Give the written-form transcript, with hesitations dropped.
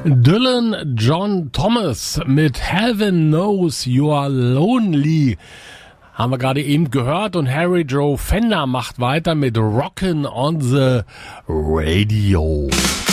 Dylan John Thomas mit Heaven Knows You're Lonely haben wir gerade eben gehört, und Harry Joe Fender macht weiter mit Rockin' on the Radio.